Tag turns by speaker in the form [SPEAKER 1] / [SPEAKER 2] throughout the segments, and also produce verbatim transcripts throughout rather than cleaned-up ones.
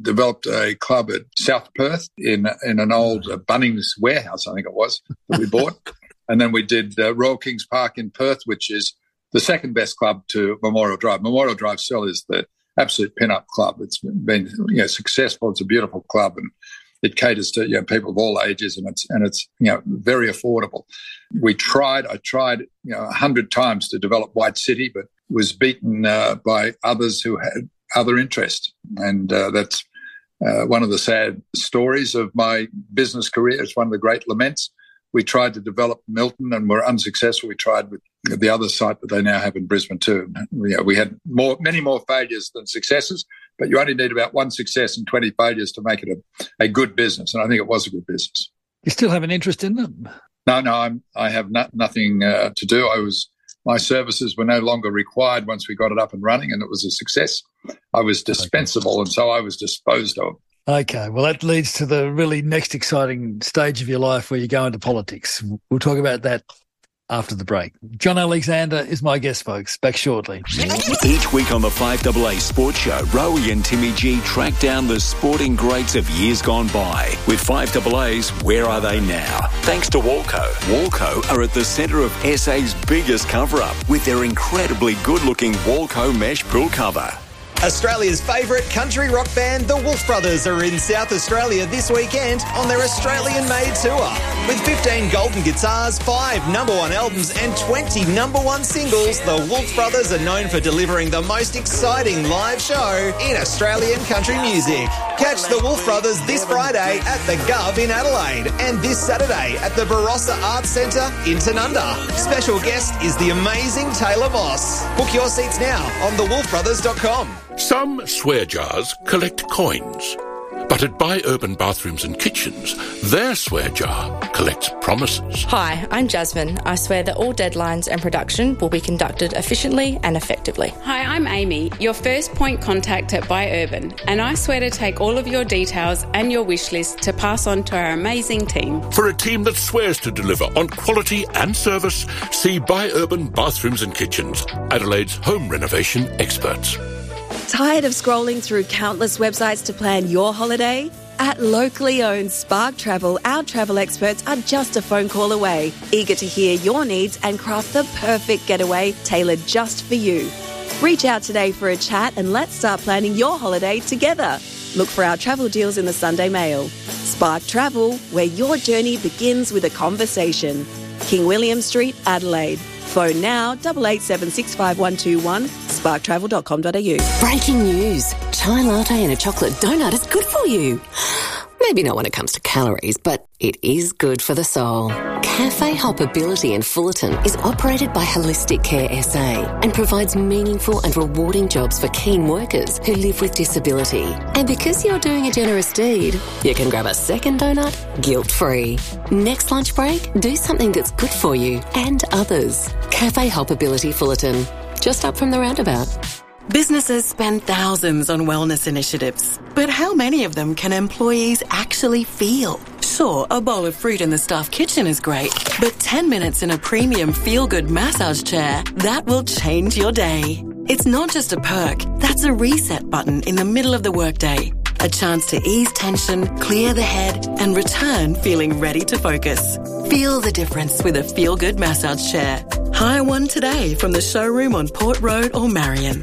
[SPEAKER 1] developed a club at South Perth in in an old uh, Bunnings warehouse, I think it was, that we bought. And then we did uh, Royal Kings Park in Perth, which is the second best club to Memorial Drive. Memorial Drive still is the absolute pin-up club. It's been you know, successful. It's a beautiful club, and it caters to you know, people of all ages, and it's and it's you know very affordable. We tried, I tried you know a hundred times to develop White City, but was beaten uh, by others who had other interests, and uh, that's uh, one of the sad stories of my business career. It's one of the great laments. We tried to develop Milton and were unsuccessful. We tried with the other site that they now have in Brisbane too. You know, we had more, many more failures than successes, but you only need about one success and twenty failures to make it a, a good business. And I think it was a good business.
[SPEAKER 2] You still have an interest in them?
[SPEAKER 1] No, no, I'm, I have not, nothing uh, to do. I was, my services were no longer required once we got it up and running, and it was a success. I was dispensable, and so I was disposed of.
[SPEAKER 2] Okay, well, that leads to the really next exciting stage of your life where you go into politics. We'll talk about that after the break. John Alexander is my guest, folks. Back shortly.
[SPEAKER 3] Each week on the five A A Sports Show, Rowie and Timmy G track down the sporting greats of years gone by. With five A A's Where Are They Now? Thanks to Walco. Walco are at the centre of S A's biggest cover-up with their incredibly good-looking Walco mesh pool cover.
[SPEAKER 4] Australia's favourite country rock band, the Wolf Brothers, are in South Australia this weekend on their Australian-made tour. With fifteen golden guitars, five number one albums and twenty number one singles, the Wolf Brothers are known for delivering the most exciting live show in Australian country music. Catch the Wolf Brothers this Friday at the Gov in Adelaide and this Saturday at the Barossa Arts Centre in Tanunda. Special guest is the amazing Taylor Moss. Book your seats now on the wolf brothers dot com.
[SPEAKER 5] Some swear jars collect coins, but at Buy Urban Bathrooms and Kitchens, their swear jar collects promises.
[SPEAKER 6] Hi, I'm Jasmine. I swear that all deadlines and production will be conducted efficiently and effectively.
[SPEAKER 7] Hi, I'm Amy, your first point contact at Buy Urban, and I swear to take all of your details and your wish list to pass on to our amazing team.
[SPEAKER 5] For a team that swears to deliver on quality and service, see Buy Urban Bathrooms and Kitchens, Adelaide's home renovation experts.
[SPEAKER 8] Tired of scrolling through countless websites to plan your holiday? At locally owned Spark Travel, our travel experts are just a phone call away, eager to hear your needs and craft the perfect getaway tailored just for you. Reach out today for a chat and let's start planning your holiday together. Look for our travel deals in the Sunday Mail. Spark Travel, where your journey begins with a conversation. King William Street, Adelaide. Phone now, eight eight seven six five one two one, spark travel dot com dot a u.
[SPEAKER 9] Breaking news. Chai latte and a chocolate donut is good for you. Maybe not when it comes to calories, but it is good for the soul. Cafe Hoppability in Fullerton is operated by Holistic Care S A and provides meaningful and rewarding jobs for keen workers who live with disability. And because you're doing a generous deed, you can grab a second donut guilt-free. Next lunch break, do something that's good for you and others. Cafe Hoppability Fullerton, just up from the roundabout.
[SPEAKER 10] Businesses spend thousands on wellness initiatives, but how many of them can employees actually feel? Sure, a bowl of fruit in the staff kitchen is great, but ten minutes in a premium feel-good massage chair, that will change your day. It's not just a perk, that's a reset button in the middle of the workday. A chance to ease tension, clear the head, and return feeling ready to focus. Feel the difference with a feel-good massage chair. Hire one today from the showroom on Port Road or Marion.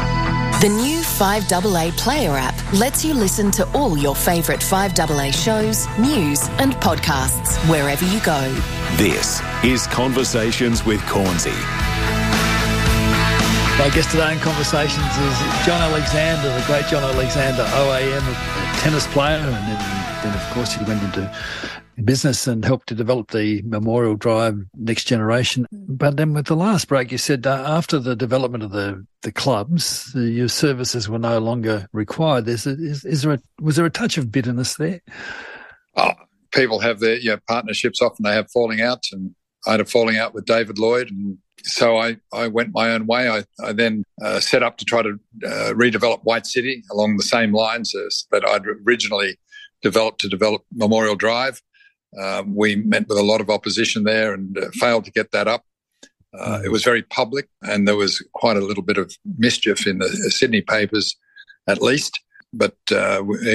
[SPEAKER 11] The new five A A Player app lets you listen to all your favourite five A A shows, news and podcasts wherever you go.
[SPEAKER 3] This is Conversations with Cornsey.
[SPEAKER 2] My guest today in Conversations is John Alexander, the great John Alexander, O A M, a tennis player, and then, then of course he went into business and helped to develop the Memorial Drive Next Generation. But then with the last break, you said uh, after the development of the, the clubs, the, your services were no longer required. There's a, is, is there a, was there a touch of bitterness there?
[SPEAKER 1] Oh, people have their you know, partnerships. Often they have falling outs, and I had a falling out with David Lloyd, and so I, I went my own way. I, I then uh, set up to try to uh, redevelop White City along the same lines as that I'd originally developed to develop Memorial Drive. Um, we met with a lot of opposition there and uh, failed to get that up. Uh, it was very public, and there was quite a little bit of mischief in the Sydney papers, at least. But uh,